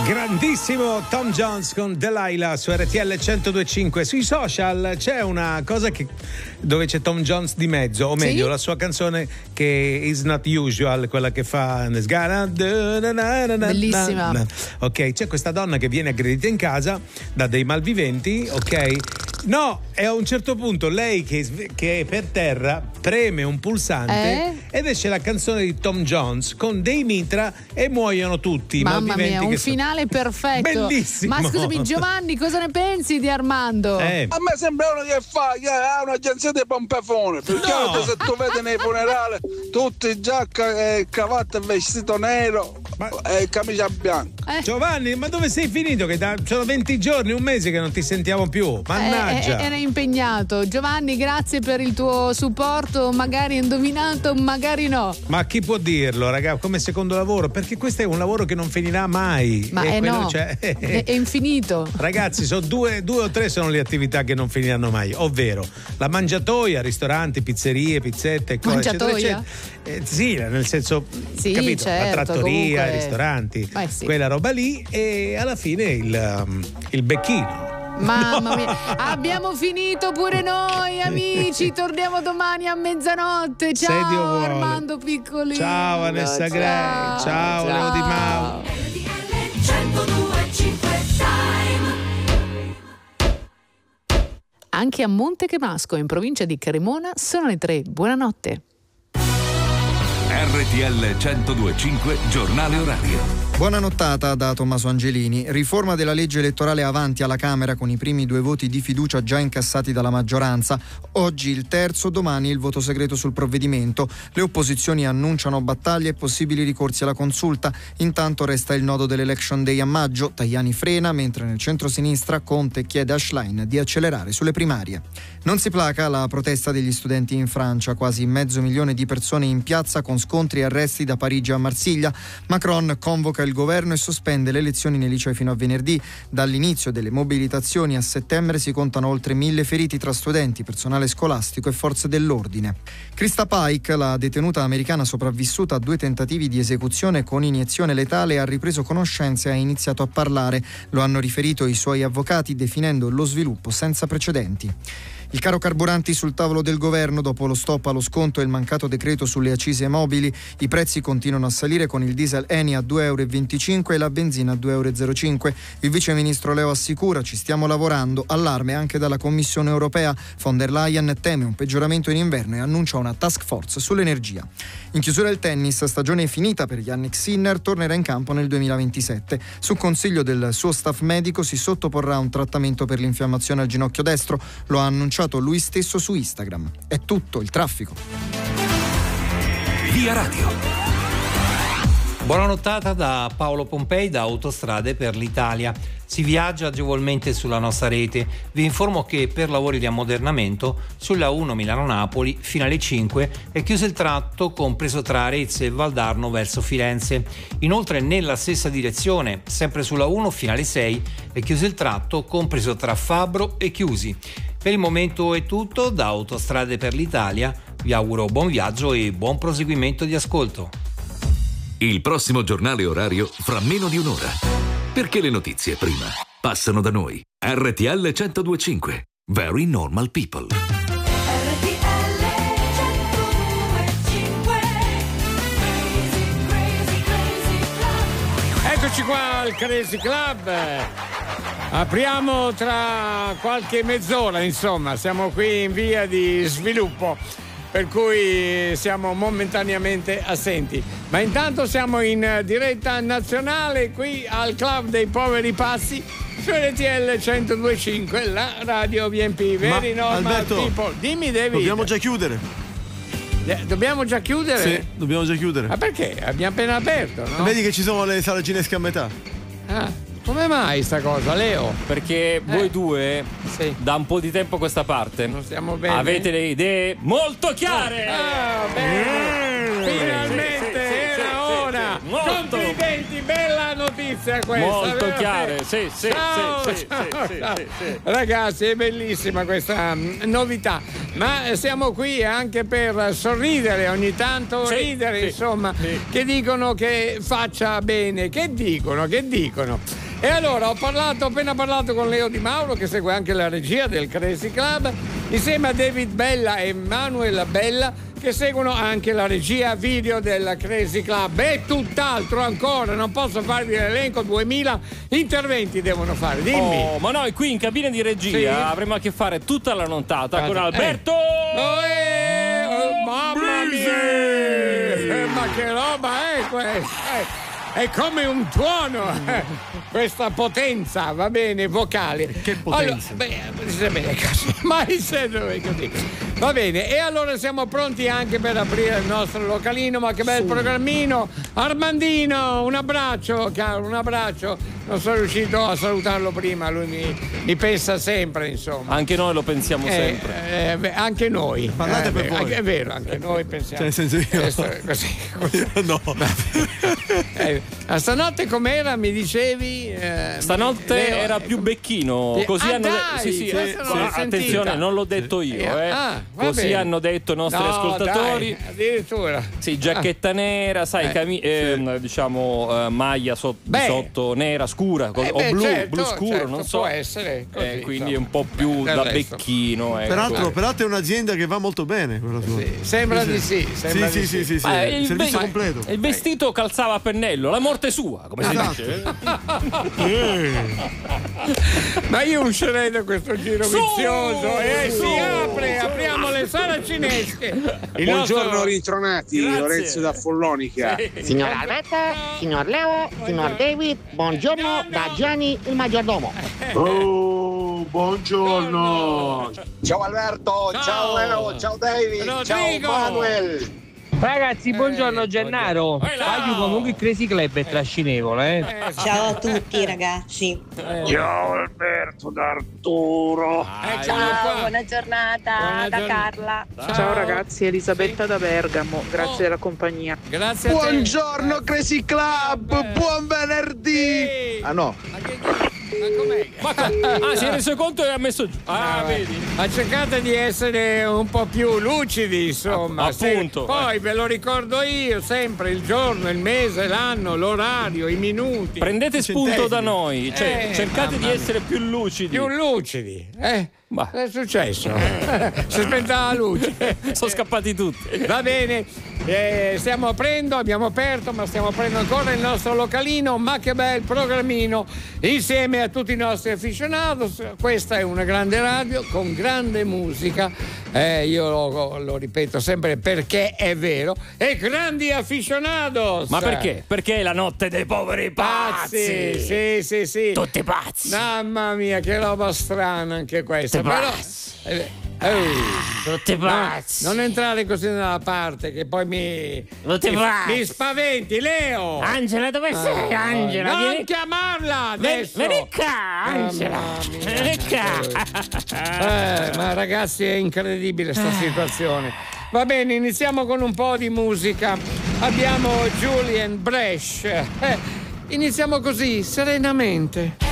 Grandissimo Tom Jones con Delilah su RTL 102.5. Sui social c'è una cosa dove c'è Tom Jones di mezzo, o meglio, la sua canzone che is not usual, quella che fa bellissima. Ok, c'è questa donna che viene aggredita in casa da dei malviventi, ok? No, e a un certo punto lei che è per terra preme un pulsante ed esce la canzone di Tom Jones con dei mitra e muoiono tutti. Mamma mia, un finale perfetto. Bellissimo. Ma scusami Giovanni, cosa ne pensi di Armando? A me sembra uno che ha un'agenzia di pompefone, perché se tu vedi nei funerali tutti giacca e cravatta e vestito nero e camicia bianca. Giovanni, ma dove sei finito? Che sono 20 giorni, un mese che non ti sentiamo più. Mannaggia. Era impegnato. Giovanni, grazie per il tuo supporto, magari indovinato, magari no. Ma chi può dirlo, raga, come secondo lavoro? Perché questo è un lavoro che non finirà mai. Ma è infinito. Ragazzi, sono due o tre sono le attività che non finiranno mai, ovvero la mangiatoia, ristoranti, pizzerie, pizzette, mangiatoia? Sì, nel senso, sì, capito? certo, la trattoria, comunque... ristoranti, sì. Quella roba lì, e alla fine il becchino. Mamma mia, abbiamo finito pure noi, amici. Torniamo domani a mezzanotte. Ciao Armando Piccolino. Ciao Vanessa Gray. Ciao Leo Di Mau. Anche a Monte Chemasco, in provincia di Cremona, sono le 3. Buonanotte. RTL 102.5 Giornale Orario. Buona nottata da Tommaso Angelini. Riforma della legge elettorale avanti alla Camera con i primi 2 voti di fiducia già incassati dalla maggioranza. Oggi il terzo, domani il voto segreto sul provvedimento. Le opposizioni annunciano battaglie e possibili ricorsi alla consulta. Intanto resta il nodo dell'Election Day a maggio. Tajani frena, mentre nel centro-sinistra Conte chiede a Schlein di accelerare sulle primarie. Non si placa la protesta degli studenti in Francia. Quasi 500.000 di persone in piazza con scontri e arresti da Parigi a Marsiglia. Macron convoca il governo e sospende le lezioni nei licei fino a venerdì. Dall'inizio delle mobilitazioni a settembre si contano oltre 1.000 feriti tra studenti, personale scolastico e forze dell'ordine. Krista Pike, la detenuta americana sopravvissuta a 2 tentativi di esecuzione con iniezione letale, ha ripreso conoscenza e ha iniziato a parlare. Lo hanno riferito i suoi avvocati, definendo lo sviluppo senza precedenti. Il caro carburanti sul tavolo del governo dopo lo stop allo sconto e il mancato decreto sulle accise mobili. I prezzi continuano a salire con il diesel Eni a 2,25 euro e la benzina a 2,05 euro. Il vice ministro Leo assicura: ci stiamo lavorando. Allarme anche dalla Commissione europea. Von der Leyen teme un peggioramento in inverno e annuncia una task force sull'energia. In chiusura il tennis, stagione finita per Jannik Sinner, tornerà in campo nel 2027. Su consiglio del suo staff medico si sottoporrà a un trattamento per l'infiammazione al ginocchio destro. Lo ha annunciato lui stesso su Instagram. È tutto il traffico. Via Radio. Buona nottata da Paolo Pompei da Autostrade per l'Italia. Si viaggia agevolmente sulla nostra rete. Vi informo che per lavori di ammodernamento sulla 1 Milano-Napoli fino alle 5 è chiuso il tratto compreso tra Arezzo e Valdarno verso Firenze. Inoltre nella stessa direzione, sempre sulla 1 fino alle 6, è chiuso il tratto compreso tra Fabbro e Chiusi. Per il momento è tutto da Autostrade per l'Italia. Vi auguro buon viaggio e buon proseguimento di ascolto. Il prossimo giornale orario fra meno di un'ora. Perché le notizie prima passano da noi. RTL 102.5. Very Normal People. Eccoci qua al Crazy Club. Apriamo tra qualche mezz'ora, insomma, siamo qui in via di sviluppo, per cui siamo momentaneamente assenti. Ma intanto siamo in diretta nazionale qui al Club dei Poveri Pazzi su RTL 102.5, la radio BNP, Very Normal Alberto, People. Dimmi, David. Dobbiamo già chiudere. Dobbiamo già chiudere? Sì, dobbiamo già chiudere. Ma perché? Abbiamo appena aperto, no? Vedi che ci sono le sale ginesche a metà. Come mai sta cosa, Leo? Perché voi due, da un po' di tempo a questa parte, non stiamo bene, avete le idee molto chiare. Bene. Finalmente era ora. Complimenti, bella notizia. notizia questa. Molto chiare, sì. Ragazzi, è bellissima questa novità, ma siamo qui anche per sorridere ogni tanto, ridere, insomma, che dicono che faccia bene, che dicono. E allora ho appena parlato con Leo Di Mauro, che segue anche la regia del Crazy Club, insieme a David Bella e Manuel Bella, che seguono anche la regia video del Crazy Club. E tutt'altro ancora, non posso farvi l'elenco, 2000 interventi devono fare, dimmi. Oh, ma noi qui in cabina di regia avremo a che fare tutta la nottata con Alberto mamma mia, ma che roba è questa? È come un tuono, questa potenza, va bene, vocale. Che potenza. Mai sempre così. Va bene, e allora siamo pronti anche per aprire il nostro localino, ma che bel programmino. Armandino, un abbraccio, caro, un abbraccio. Non sono riuscito a salutarlo prima, lui mi pensa sempre, insomma. Anche noi lo pensiamo sempre. Anche noi. Parlate per voi. È vero, anche noi pensiamo. Cioè, nel senso io. Così. No. Stanotte com'era, mi dicevi? Stanotte era più becchino, così hanno detto. Attenzione, non l'ho detto io, così bene. Hanno detto i nostri ascoltatori. Dai, addirittura. Sì, giacchetta nera, sai, maglia sotto nera scura o blu scuro, non so. Può essere così, quindi è un po' più da becchino. Peraltro è un'azienda che va molto bene, quella sua. Sembra di sì. Sì. Il servizio completo. Il vestito calzava a pennello, la morte sua, come si dice. Ma io uscirei da questo giro vizioso e si apriamo le saracinesche. Buongiorno ritronati. Grazie. Lorenzo da Follonica. Signor Alberto, signor Leo, signor David, buongiorno da Gianni il maggiordomo. Oh, buongiorno. Ciao Alberto, ciao Leo, ciao David, Rodrigo. ciao Manuel. Ragazzi, buongiorno Gennaro. Aiuto, comunque il Crazy Club è trascinevole. Ciao a tutti ragazzi. Ciao Alberto d'Arturo. Ciao, buona giornata da Carla. Ciao ragazzi, Elisabetta da Bergamo, grazie della compagnia. Grazie a te. Buongiorno Crazy Club, buon venerdì. Ah no. Ma com'è? Si è reso conto e ha messo giù. Vedi. Ma cercate di essere un po' più lucidi, insomma. Appunto. Poi ve lo ricordo io sempre, il giorno, il mese, l'anno, l'orario, i minuti. Prendete spunto da noi, cercate di essere più lucidi. Più lucidi, Che è successo? Si è spenta la luce. Sono scappati tutti. Va bene, stiamo aprendo, abbiamo aperto, ma stiamo aprendo ancora il nostro localino. Ma che bel programmino insieme a tutti i nostri aficionados. Questa è una grande radio con grande musica. Io lo ripeto sempre perché è vero. E grandi aficionados. Ma perché? Perché è la notte dei poveri pazzi. Sì. Tutti pazzi. Mamma mia, che roba strana anche questa. Però tutti pazzi. Non entrare così nella parte che poi mi spaventi, Leo. Angela, dove sei, Angela? Non chiamarla adesso. Vieni qua, Angela. Vieni qua. Ma ragazzi, è incredibile sta situazione. Va bene, iniziamo con un po' di musica. Abbiamo Julian Bresch. Iniziamo così, serenamente.